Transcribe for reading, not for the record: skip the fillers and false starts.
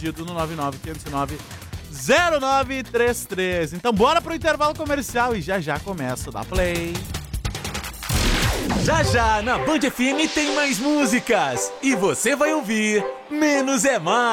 pedido no 99509-0933. Então bora pro intervalo comercial e já começa o Da Play. Já na Band FM tem mais músicas e você vai ouvir Menos é Mais.